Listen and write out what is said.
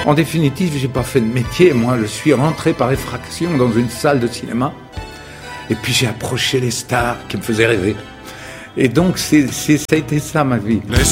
En définitive, j'ai pas fait de métier, moi. Je suis rentré par effraction dans une salle de cinéma. Et puis j'ai approché les stars qui me faisaient rêver. Et donc, ça a été ça, ma vie. Les